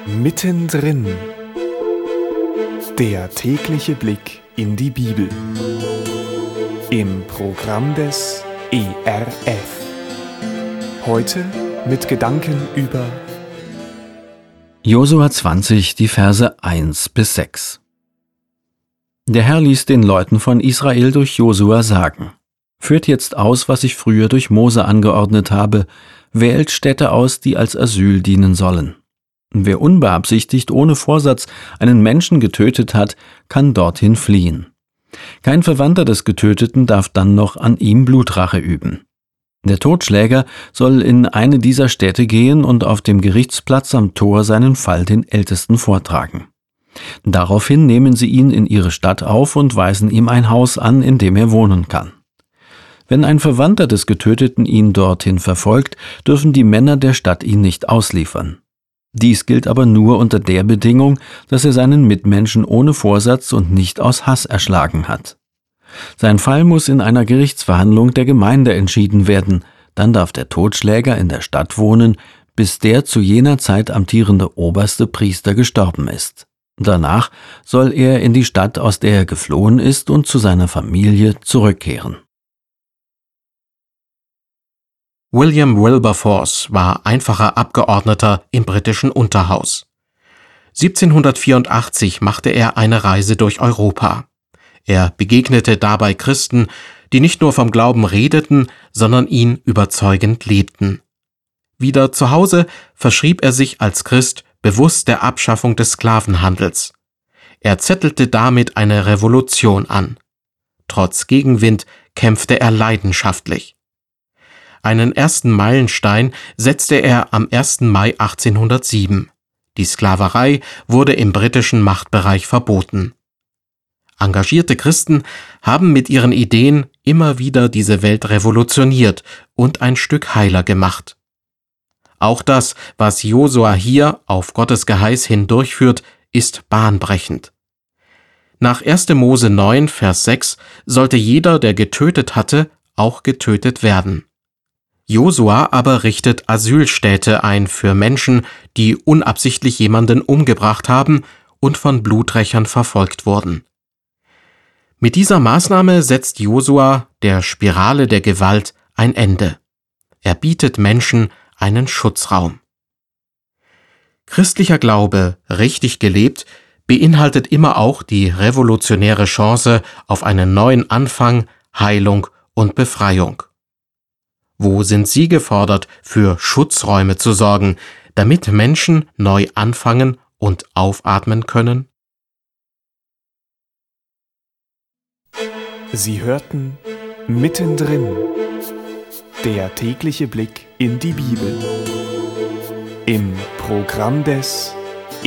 Mittendrin. Der tägliche Blick in die Bibel. Im Programm des ERF. Heute mit Gedanken über Josua 20, die Verse 1-6. Der Herr ließ den Leuten von Israel durch Josua sagen: Führt jetzt aus, was ich früher durch Mose angeordnet habe, wählt Städte aus, die als Asyl dienen sollen. Wer unbeabsichtigt ohne Vorsatz einen Menschen getötet hat, kann dorthin fliehen. Kein Verwandter des Getöteten darf dann noch an ihm Blutrache üben. Der Totschläger soll in eine dieser Städte gehen und auf dem Gerichtsplatz am Tor seinen Fall den Ältesten vortragen. Daraufhin nehmen sie ihn in ihre Stadt auf und weisen ihm ein Haus an, in dem er wohnen kann. Wenn ein Verwandter des Getöteten ihn dorthin verfolgt, dürfen die Männer der Stadt ihn nicht ausliefern. Dies gilt aber nur unter der Bedingung, dass er seinen Mitmenschen ohne Vorsatz und nicht aus Hass erschlagen hat. Sein Fall muss in einer Gerichtsverhandlung der Gemeinde entschieden werden, dann darf der Totschläger in der Stadt wohnen, bis der zu jener Zeit amtierende oberste Priester gestorben ist. Danach soll er in die Stadt, aus der er geflohen ist, und zu seiner Familie zurückkehren. William Wilberforce war einfacher Abgeordneter im britischen Unterhaus. 1784 machte er eine Reise durch Europa. Er begegnete dabei Christen, die nicht nur vom Glauben redeten, sondern ihn überzeugend lebten. Wieder zu Hause verschrieb er sich als Christ bewusst der Abschaffung des Sklavenhandels. Er zettelte damit eine Revolution an. Trotz Gegenwind kämpfte er leidenschaftlich. Einen ersten Meilenstein setzte er am 1. Mai 1807. Die Sklaverei wurde im britischen Machtbereich verboten. Engagierte Christen haben mit ihren Ideen immer wieder diese Welt revolutioniert und ein Stück heiler gemacht. Auch das, was Josua hier auf Gottes Geheiß hin durchführt, ist bahnbrechend. Nach 1. Mose 9, Vers 6 sollte jeder, der getötet hatte, auch getötet werden. Josua aber richtet Asylstädte ein für Menschen, die unabsichtlich jemanden umgebracht haben und von Bluträchern verfolgt wurden. Mit dieser Maßnahme setzt Josua der Spirale der Gewalt ein Ende. Er bietet Menschen einen Schutzraum. Christlicher Glaube, richtig gelebt, beinhaltet immer auch die revolutionäre Chance auf einen neuen Anfang, Heilung und Befreiung. Wo sind Sie gefordert, für Schutzräume zu sorgen, damit Menschen neu anfangen und aufatmen können? Sie hörten Mittendrin. Der tägliche Blick in die Bibel. Im Programm des